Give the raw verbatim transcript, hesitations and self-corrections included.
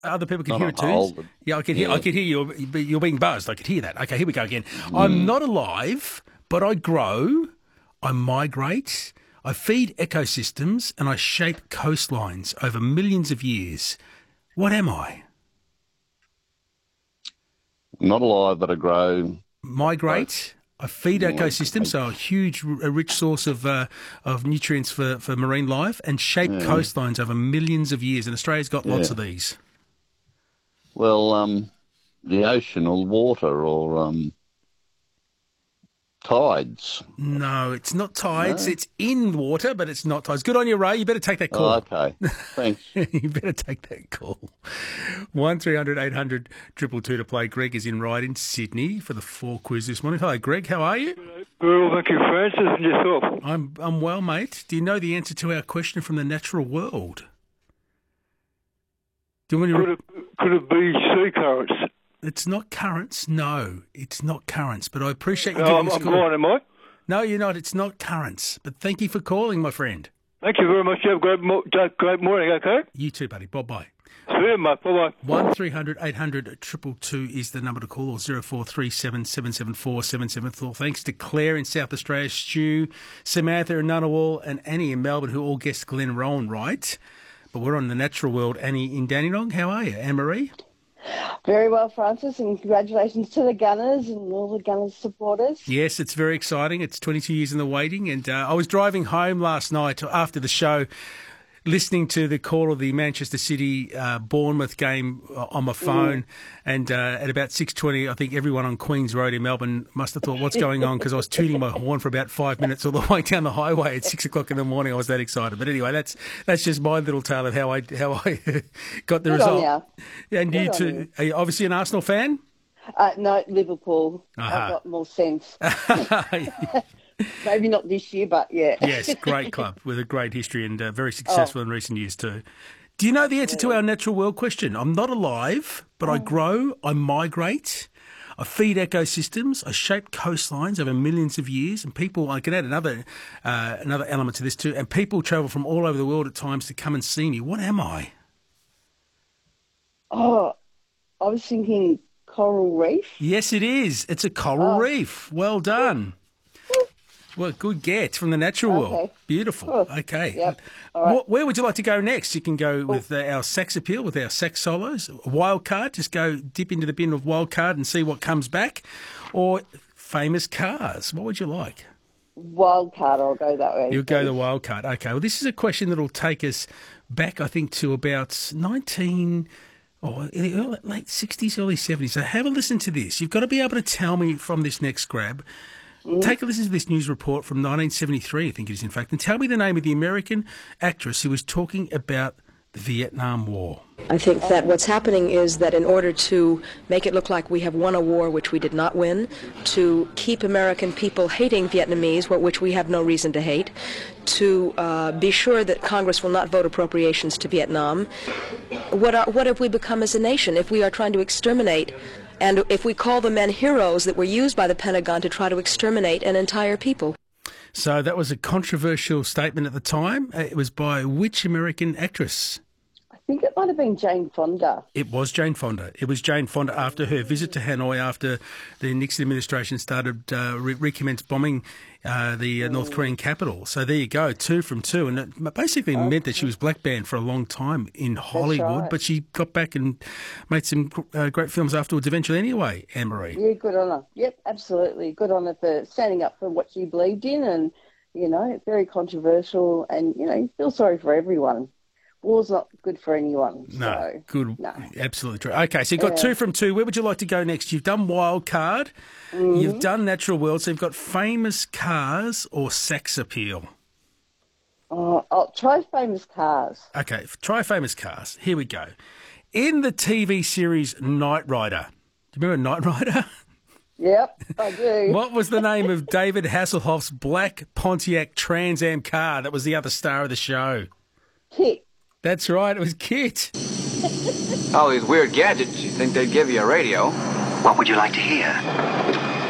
Other people can Not hear on it too. hold. Yeah, I could hear. Yeah. I could hear you. You're being buzzed. I could hear that. Okay, here we go again. I'm not alive, but I grow. I migrate. I feed ecosystems, and I shape coastlines over millions of years. What am I? Not alive, but I grow. Migrate. I feed ecosystems, so a huge, a rich source of uh, of nutrients for, for marine life, and shape coastlines over millions of years. And Australia's got lots Yeah. of these. Well, um, the ocean or water or um, tides. No, it's not tides. No? It's in water, but it's not tides. Good on you, Ray. You better take that Oh, call. okay. Thanks. You better take that call. One three hundred eight hundred triple two to play. Greg is in Ryde in Sydney for the four quiz this morning. Hello, Greg. How are you? Very well, thank you, Francis, and yourself. I'm I'm well, mate. Do you know the answer to our question from the natural world? Do you want me to? Could it, could it be sea currents? It's not currents. No, it's not currents. But I appreciate you No, giving I'm, us a I'm call. blind, am I? No, you're not. It's not currents. But thank you for calling, my friend. Thank you very much. You have a great, mo- great morning, okay? You too, buddy. Bye bye. See you, mate. Bye-bye. One three hundred eight hundred triple two is the number to call, or zero four three seven seven seven four seven seven four. Thanks to Claire in South Australia, Stu, Samantha in Ngunnawal, and Annie in Melbourne, who all guessed Glen Rowan right. But we're on the natural world. Annie in Dandenong, how are you? Anne-Marie? Very well, Francis, and congratulations to the Gunners and all the Gunners supporters. Yes, it's very exciting. It's twenty-two years in the waiting, and uh, I was driving home last night after the show, listening to the call of the Manchester City uh, Bournemouth game on my phone, mm. and uh, at about six twenty, I think everyone on Queen's Road in Melbourne must have thought, what's going on? Because I was tooting my horn for about five minutes all the way down the highway at six o'clock in the morning. I was that excited. But anyway, that's that's just my little tale of how I how I got the Good result. On you. And Good you too. you. Are you obviously an Arsenal fan? Uh, no, Liverpool. Uh-huh. I've got more sense. Maybe not this year, but yeah. Yes, great club with a great history and uh, very successful oh. in recent years too. Do you know the answer to our natural world question? I'm not alive, but I grow, I migrate, I feed ecosystems, I shape coastlines over millions of years, and people, I can add another uh, another element to this too, and people travel from all over the world at times to come and see me. What am I? Oh, I was thinking coral reef. Yes, it is. It's a coral oh. reef. Well done. Well, good get from the natural okay. world. Beautiful. Oh. Okay. Yep. All right. Where would you like to go next? You can go with uh, our sex appeal, with our sex solos. Wild card, just go dip into the bin of wild card and see what comes back. Or famous cars. What would you like? Wild card, I'll go that way. You'll go the wild card. Okay. Well, this is a question that will take us back, I think, to about nineteen... Oh, late sixties, early seventies. So have a listen to this. You've got to be able to tell me from this next grab. Mm. Take a listen to this news report from nineteen seventy-three, I think it is, in fact, and tell me the name of the American actress who was talking about the Vietnam War. I think that what's happening is that in order to make it look like we have won a war which we did not win, to keep American people hating Vietnamese, which we have no reason to hate, to uh, be sure that Congress will not vote appropriations to Vietnam, what, are, what have we become as a nation if we are trying to exterminate, and if we call the men heroes that were used by the Pentagon to try to exterminate an entire people? So that was a controversial statement at the time. It was by which American actress? I think it might have been Jane Fonda. It was Jane Fonda. It was Jane Fonda after her visit to Hanoi, after the Nixon administration started uh, re- recommenced bombing uh, the uh, North Korean capital. So there you go, two from two. And it basically okay. meant that she was black banned for a long time in Hollywood, right. but she got back and made some uh, great films afterwards eventually anyway, Anne-Marie. Yeah, good on her. Yep, absolutely. Good on her for standing up for what she believed in, and, you know, very controversial, and, you know, you feel sorry for everyone. War's not good for anyone. No, so, good. No. Absolutely true. Okay, so you've got yeah. two from two. Where would you like to go next? You've done wild card. Mm-hmm. You've done natural world. So you've got famous cars or sex appeal. Oh, I'll try famous cars. Okay, try famous cars. Here we go. In the T V series Knight Rider, do you remember Knight Rider? Yep, I do. What was the name of David Hasselhoff's black Pontiac Trans Am car that was the other star of the show? Kit. That's right, it was Kit. All these weird gadgets, you think they'd give you a radio. What would you like to hear? Which